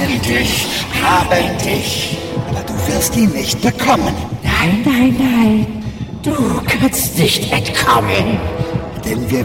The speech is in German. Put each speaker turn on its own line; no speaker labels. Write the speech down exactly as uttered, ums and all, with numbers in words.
haben dich, haben dich. Aber du wirst ihn nicht bekommen.
Nein, nein, nein. Du kannst nicht entkommen.
Denn wir